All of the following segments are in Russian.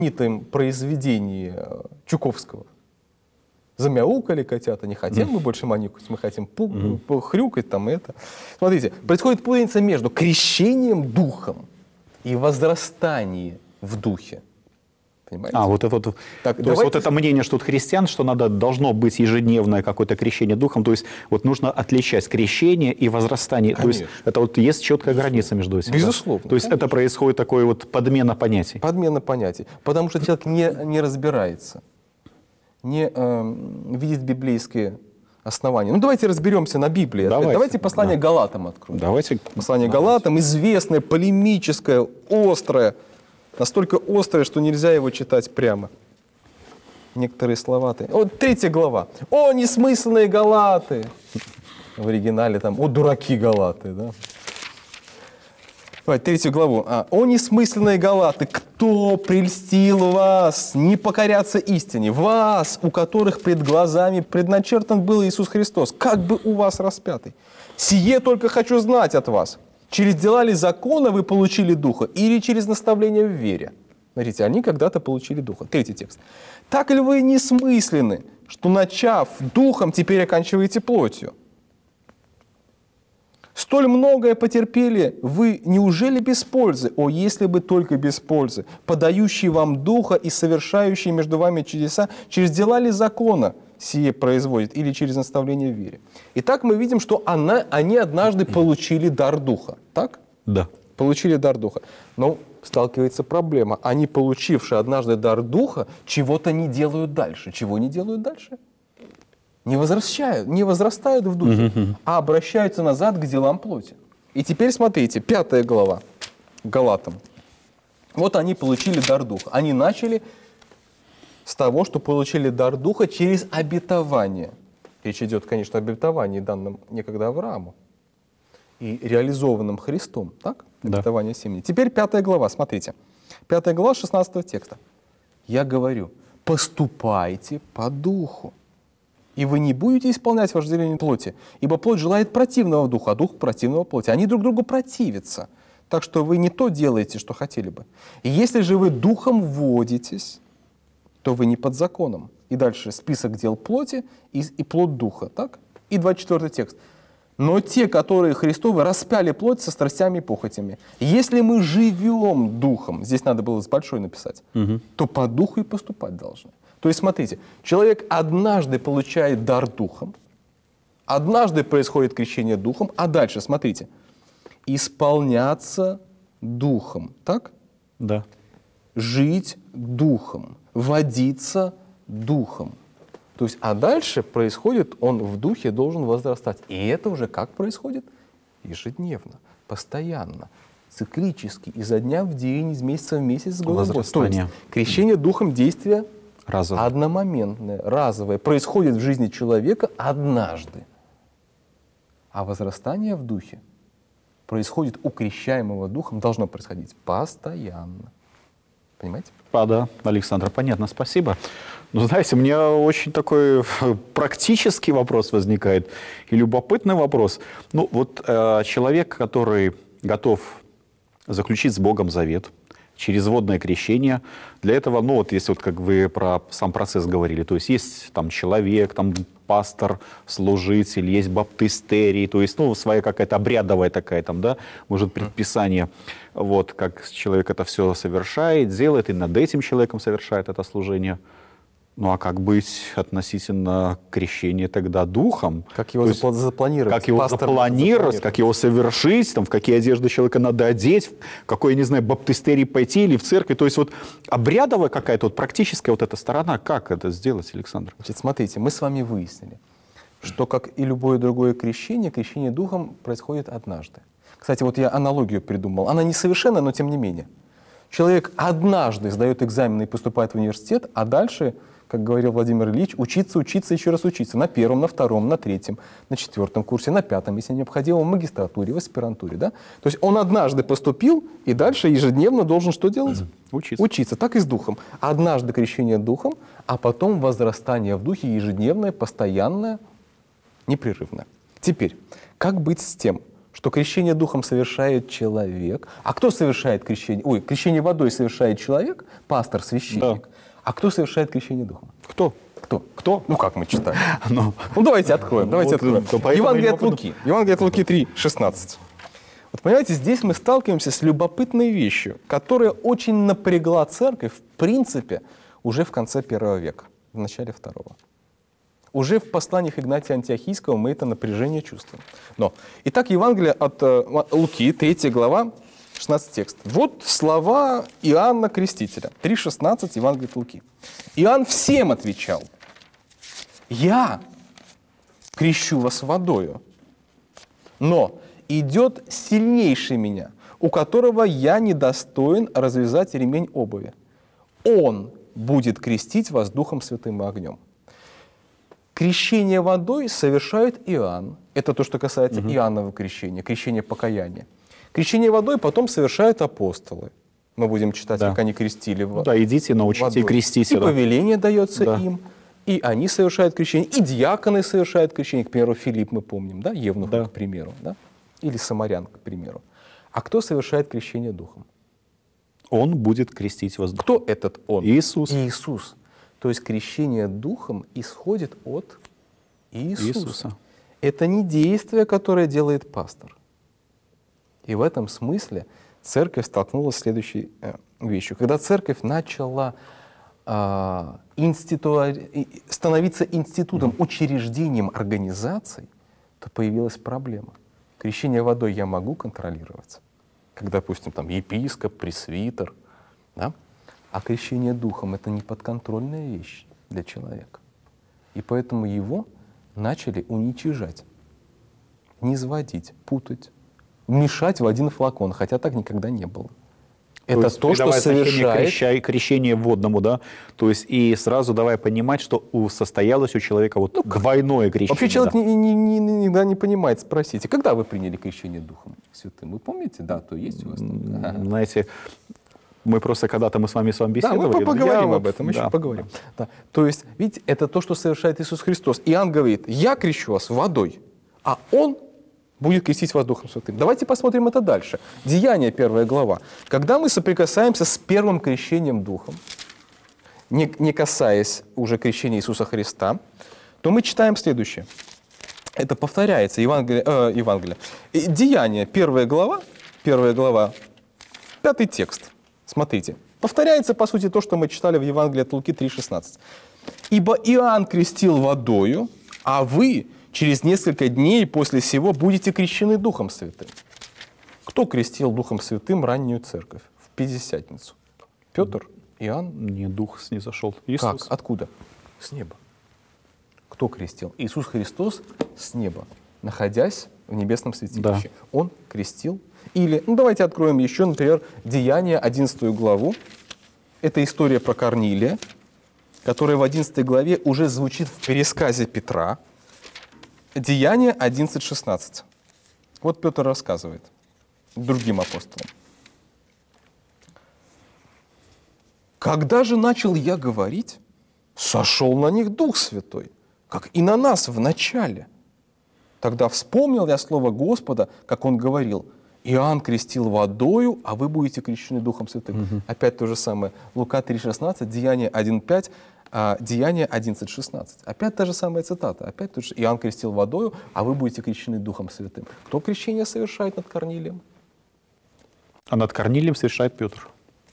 знаменитом произведении Чуковского. Замяукали котята, не хотим мы больше маникать, мы хотим хрюкать там это. Смотрите, происходит путаница между крещением духом и возрастанием в духе. Понимаете? Вот это вот. Так, то есть вот это мнение, что от христиан, что должно быть ежедневное какое-то крещение духом, то есть вот нужно отличать крещение и возрастание. Конечно. То есть это вот есть четкая граница между этим. Безусловно. Да? То есть это происходит такой вот подмена понятий. Подмена понятий. Потому что человек не разбирается, не видит библейские основания. Ну давайте разберемся на Библии. Давайте послание Галатам откроем. Давайте. Послание Галатам известное, полемическое, острое. Настолько острое, что нельзя его читать прямо. Некоторые слова-то. Вот 3 глава. «О, несмысленные галаты!» В оригинале там «О, дураки галаты!» да? Давайте 3 главу. «О, несмысленные галаты! Кто прельстил вас не покоряться истине? Вас, у которых пред глазами предначертан был Иисус Христос, как бы у вас распятый. Сие только хочу знать от вас. Через дела ли закона вы получили Духа или через наставление в вере?» Смотрите, они когда-то получили Духа. 3 текст. «Так ли вы несмысленны, что, начав Духом, теперь оканчиваете плотью? Столь многое потерпели вы, неужели без пользы? О, если бы только без пользы, подающий вам Духа и совершающий между вами чудеса, через дела ли закона сие производит или через наставление в вере?» Итак, мы видим, что они однажды получили дар Духа. Так? Да. Получили дар Духа. Но сталкивается проблема. Они, получившие однажды дар Духа, чего-то не делают дальше. Чего не делают дальше? Не возрастают в Духе, а обращаются назад к делам плоти. И теперь смотрите, 5 глава Галатам. Вот они получили дар Духа. Они начали с того, что получили дар Духа через обетование. Речь идет, конечно, об обетовании, данном некогда Аврааму и реализованном Христом. Так? Да. Обетование семени. Теперь 5 глава, смотрите. 5 глава 16 текста. «Я говорю, поступайте по Духу, и вы не будете исполнять вожделение плоти, ибо плоть желает противного духа, а дух противного плоти. Они друг другу противятся, так что вы не то делаете, что хотели бы. И если же вы духом водитесь, то вы не под законом». И дальше список дел плоти и плоть духа. Так? И 24 текст. «Но те, которые Христовы, распяли плоть со страстями и похотями. Если мы живем духом», здесь надо было с большой написать, то по духу и поступать должны. То есть, смотрите, человек однажды получает дар духом, однажды происходит крещение духом, а дальше, смотрите, исполняться духом. Так? Да. Жить духом, водиться духом. То есть, а дальше происходит, он в духе должен возрастать. И это уже как происходит? Ежедневно, постоянно, циклически, изо дня в день, из месяца в месяц, с года в год. То есть, крещение духом действие разовое, одномоментное, разовое, происходит в жизни человека однажды. А возрастание в духе происходит у крещаемого духом, должно происходить постоянно. Понимаете? Да, Александр, понятно, спасибо. Но знаете, у меня очень такой практический вопрос возникает и любопытный вопрос. Ну вот человек, который готов заключить с Богом завет через водное крещение, для этого, ну вот если вот как вы про сам процесс говорили, то есть там человек, там пастор, служитель, есть баптистерий, то есть ну своя какая-то обрядовая такая там, да, может предписание, вот как человек это все совершает, делает и над этим человеком совершает это служение. Ну а как быть относительно крещения тогда духом? Как его запланировать? Как его запланировать, как его совершить, там, в какие одежды человека надо одеть, в какой, я не знаю, баптистерий пойти или в церковь. То есть вот обрядовая какая-то, вот практическая вот эта сторона, как это сделать, Александр? Значит, смотрите, мы с вами выяснили, что, как и любое другое крещение духом происходит однажды. Кстати, вот я аналогию придумал. Она несовершенна, но тем не менее. Человек однажды сдает экзамены и поступает в университет, а дальше, как говорил Владимир Ильич, учиться, еще раз учиться. На 1, на 2, на 3, на 4 курсе, на 5, если необходимо, в магистратуре, в аспирантуре. Да? То есть он однажды поступил, и дальше ежедневно должен что делать? Учиться. Так и с духом. Однажды крещение духом, а потом возрастание в духе ежедневное, постоянное, непрерывное. Теперь, как быть с тем, что крещение Духом совершает человек. А кто совершает крещение? Ой, крещение водой совершает человек, пастор, священник. Да. А кто совершает крещение Духом? Кто? Кто? Кто? Ну, как мы читаем. Ну, Ну, давайте откроем. Давайте Вот, откроем. то поэтому Евангелие я от Луки. Евангелие от Луки 3:16. Вот понимаете, здесь мы сталкиваемся с любопытной вещью, которая очень напрягла церковь, в принципе, уже в конце первого века, в начале второго. Уже в посланиях Игнатия Антиохийского мы это напряжение чувствуем. Но, итак, Евангелие от Луки, 3 глава, 16 текст. Вот слова Иоанна Крестителя. 3:16, Евангелие от Луки. Иоанн всем отвечал: «Я крещу вас водою, но идет сильнейший меня, у которого я недостоин развязать ремень обуви. Он будет крестить вас Духом Святым и огнем». Крещение водой совершает Иоанн. Это то, что касается Иоаннова крещения, крещения покаяния. Крещение водой потом совершают апостолы. Мы будем читать, Да. как они крестили ну да, идите, научите, водой. крестите. И да. повеление дается Да. им, и они совершают крещение, и диаконы совершают крещение. К примеру, Филипп мы помним, да, Евнух, Да. к примеру, да? Или Самарян, к примеру. А кто совершает крещение Духом? Он будет крестить вас. Кто этот Он? Иисус. Иисус. То есть крещение Духом исходит от Иисуса. Иисуса. Это не действие, которое делает пастор. И в этом смысле церковь столкнулась с следующей вещью. Когда церковь начала становиться институтом, учреждением организаций, то появилась проблема. Крещение водой я могу контролировать, как, допустим, там, епископ, пресвитер, да? А крещение Духом — это не подконтрольная вещь для человека. И поэтому его начали уничижать, низводить, путать, мешать в один флакон, хотя так никогда не было. Это есть то, что придавая значение совершает... крещение водному, да? То есть и сразу давай понимать, что состоялось у человека вот двойное крещение. Вообще человек да. никогда не понимает. Спросите, когда вы приняли крещение Духом Святым? Вы помните? Да, то есть у вас там? Знаете, мы просто когда-то мы с вами Да, беседовали. мы поговорим Я об этом, да. еще поговорим. Да. То есть, видите, это то, что совершает Иисус Христос. Иоанн говорит: «Я крещу вас водой, а Он будет крестить вас Духом Святым». Давайте посмотрим это дальше. Деяния, 1 глава. Когда мы соприкасаемся с первым крещением Духом, не касаясь уже крещения Иисуса Христа, то мы читаем следующее. Это повторяется, Евангелие. Деяния, 1 глава, 5 текст. Смотрите. Повторяется, по сути, то, что мы читали в Евангелии от Луки 3:16. «Ибо Иоанн крестил водою, а вы через несколько дней после сего будете крещены Духом Святым». Кто крестил Духом Святым раннюю церковь в Пятидесятницу? Петр? Иоанн? Мне дух снизошел. Иисус. Как? Откуда? С неба. Кто крестил? Иисус Христос с неба, находясь в небесном святилище. Да. Он крестил. Или, ну давайте откроем еще, например, Деяния, 11 главу. Это история про Корнилия, которая в 11 главе уже звучит в пересказе Петра. Деяния 11:16. Вот Петр рассказывает другим апостолам. «Когда же начал я говорить, сошел на них Дух Святой, как и на нас в начале. Тогда вспомнил я слово Господа, как Он говорил: Иоанн крестил водою, а вы будете крещены Духом Святым». Опять то же самое. Лука 3:16, Деяния 1:5, Деяния 11:16. Опять та же самая цитата. Опять тот же: Иоанн крестил водою, а вы будете крещены Духом Святым. Кто крещение совершает над Корнилием? А над Корнилием совершает Петр.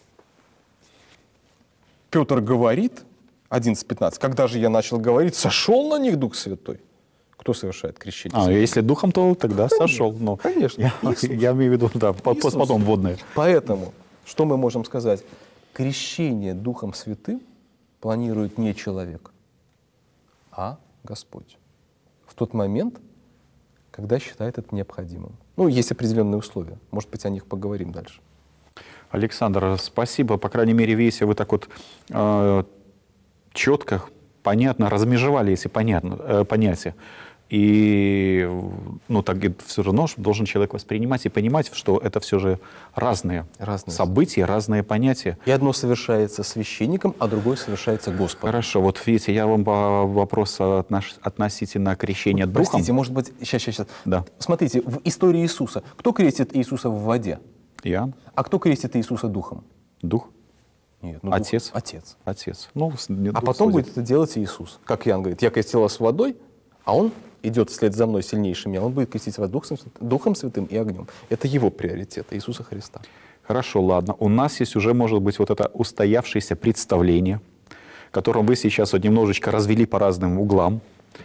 Петр говорит, 11:15, когда же я начал говорить, сошел на них Дух Святой. Кто совершает крещение? А, если духом, то тогда сошел. Но Конечно. я имею в виду, да, Иисус. потом водное. Поэтому, что мы можем сказать? Крещение Духом Святым планирует не человек, а Господь. В тот момент, когда считает это необходимым. Ну, есть определенные условия. Может быть, о них поговорим дальше. Александр, спасибо. По крайней мере, видите, вы так вот четко, понятно размежевали эти понятия. И ну, так все равно должен человек воспринимать и понимать, что это все же разные события, разные понятия. И одно совершается священником, а другое совершается Господом. Хорошо, вот видите, я вам вопрос относительно крещения духом. Простите, может быть, сейчас. Да. Смотрите, в истории Иисуса. Кто крестит Иисуса в воде? Иоанн. А кто крестит Иисуса духом? Дух. Нет, Отец. Отец. Отец. Ну, А потом будет это делать Иисус. Как Иоанн говорит, я крестил вас водой, а он идет вслед за мной сильнейшим, он будет крестить вас Духом Святым и огнем. Это его приоритет, Иисуса Христа. Хорошо, ладно. У нас есть уже, может быть, вот это устоявшееся представление, которое вы сейчас вот немножечко развели по разным углам.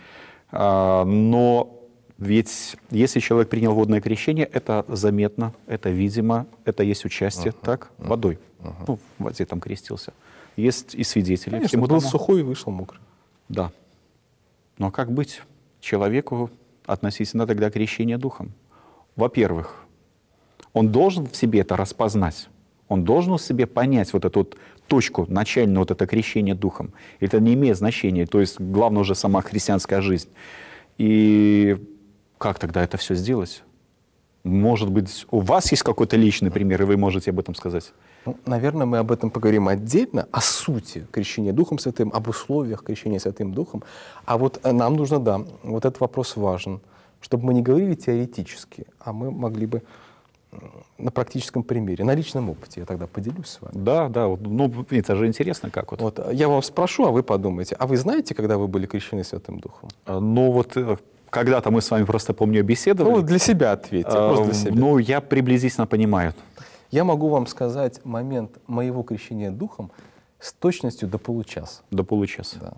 Но ведь если человек принял водное крещение, это заметно, это видимо, это есть участие, так, водой. Ну, в воде там крестился. Есть и свидетели. Конечно, был сухой и вышел мокрый. Да. Но как быть человеку относительно тогда крещения духом? Во-первых, он должен в себе это распознать. Он должен в себе понять вот эту вот точку, начальное вот это крещение духом. Это не имеет значения. То есть главное уже сама христианская жизнь. И как тогда это все сделать? Может быть, у вас есть какой-то личный пример, и вы можете об этом сказать? Ну, наверное, мы об этом поговорим отдельно, о сути крещения Духом Святым, об условиях крещения Святым Духом. А вот нам нужно, да, вот этот вопрос важен, чтобы мы не говорили теоретически, а мы могли бы на практическом примере, на личном опыте. Я тогда поделюсь с вами. Да, да, вот, ну это же интересно как вот. Вот я вас спрошу, а вы подумайте. А вы знаете, когда вы были крещены Святым Духом? Ну вот когда-то мы с вами просто, помню, беседовали. Ну, для себя ответьте, просто для себя. Ну, я приблизительно понимаю. Я могу вам сказать момент моего крещения Духом с точностью до получаса. До получаса. Да.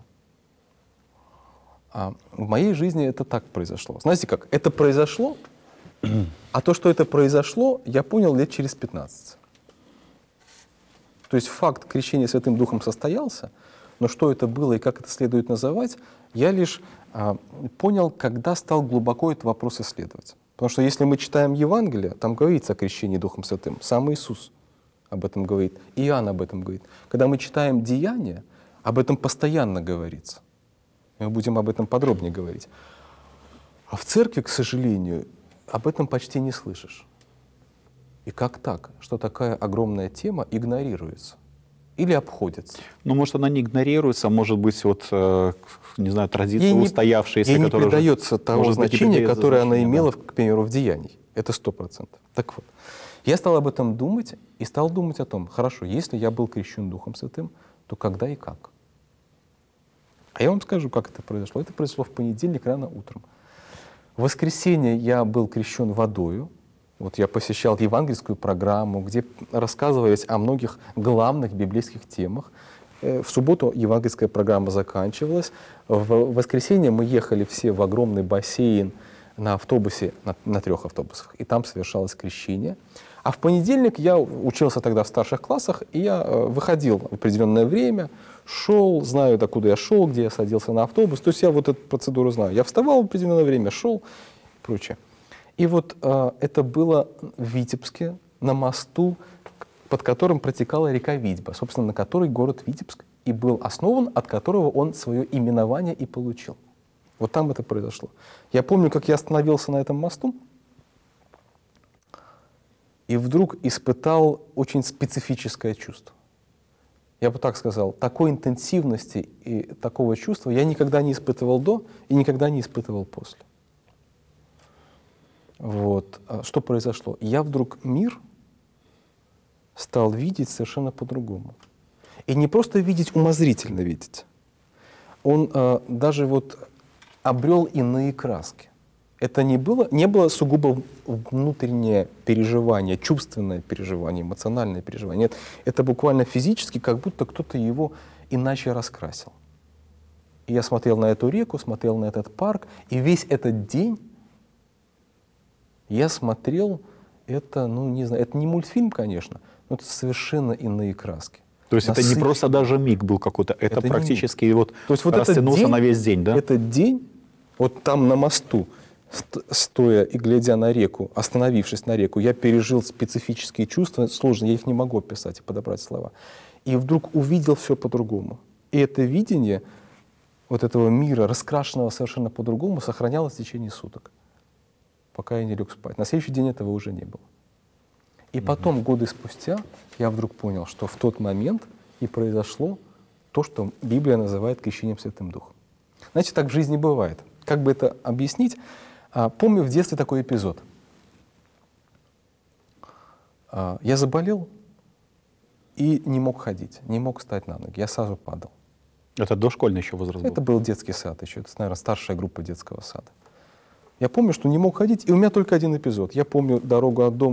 А в моей жизни это так произошло. Знаете как? Это произошло, а то, что это произошло, я понял лет через 15. То есть факт крещения Святым Духом состоялся, но что это было и как это следует называть, я лишь понял, когда стал глубоко этот вопрос исследовать. Потому что если мы читаем Евангелие, там говорится о крещении Духом Святым. Сам Иисус об этом говорит, Иоанн об этом говорит. Когда мы читаем Деяния, об этом постоянно говорится. Мы будем об этом подробнее говорить. А в церкви, к сожалению, об этом почти не слышишь. И как так, что такая огромная тема игнорируется? Или обходится? Ну, может, она не игнорируется, может быть, вот, не знаю, традиция устоявшаяся. Ей не придается того значения, которое она имела, да. к примеру, в Деянии. Это 100%. Так вот, я стал об этом думать и стал думать о том, хорошо, если я был крещен Духом Святым, то когда и как? А я вам скажу, как это произошло. Это произошло в понедельник рано утром. В воскресенье я был крещен водою. Вот я посещал евангельскую программу, где рассказывались о многих главных библейских темах. В субботу евангельская программа заканчивалась. В воскресенье мы ехали все в огромный бассейн на автобусе, на 3 автобусах, и там совершалось крещение. А в понедельник я учился тогда в старших классах, и я выходил в определенное время, шел, знаю, докуда я шел, где я садился на автобус. То есть я вот эту процедуру знаю. Я вставал в определенное время, шел и прочее. И вот это было в Витебске, на мосту, под которым протекала река Витьба, собственно, на которой город Витебск и был основан, от которого он свое именование и получил. Вот там это произошло. Я помню, как я остановился на этом мосту, и вдруг испытал очень специфическое чувство. Я бы так сказал, такой интенсивности и такого чувства я никогда не испытывал до и никогда не испытывал после. Вот. Что произошло? Я вдруг мир стал видеть совершенно по-другому. И не просто видеть, умозрительно видеть. Он даже вот обрел иные краски. Это не было сугубо внутреннее переживание, чувственное переживание, эмоциональное переживание. Нет, это буквально физически, как будто кто-то его иначе раскрасил. И я смотрел на эту реку, смотрел на этот парк, и весь этот день я смотрел, это, ну не знаю, это не мультфильм, конечно, но это совершенно иные краски. То есть это не просто даже миг был какой-то, это практически вот вот растянулся на весь день, да? Этот день, вот там на мосту, стоя и глядя на реку, остановившись на реку, я пережил специфические чувства, сложно, я их не могу описать и подобрать слова. И вдруг увидел все по-другому. И это видение вот этого мира, раскрашенного совершенно по-другому, сохранялось в течение суток, пока я не лег спать. На следующий день этого уже не было. И потом, годы спустя, я вдруг понял, что в тот момент и произошло то, что Библия называет крещением Святым Духом. Знаете, так в жизни бывает. Как бы это объяснить? Помню в детстве такой эпизод. Я заболел и не мог ходить, не мог встать на ноги. Я сразу падал. Это дошкольный еще возраст был? Это был детский сад еще. Это, наверное, старшая группа детского сада. Я помню, что не мог ходить, и у меня только один эпизод. Я помню дорогу от дома